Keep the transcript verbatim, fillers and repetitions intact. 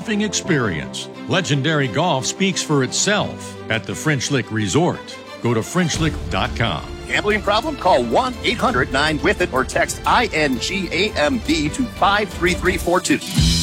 golfing experience. Legendary Golf speaks for itself at the French Lick Resort. Go to French Lick dot com. Gambling problem? Call one eight hundred nine with it or text I N G A M B to five three three four two.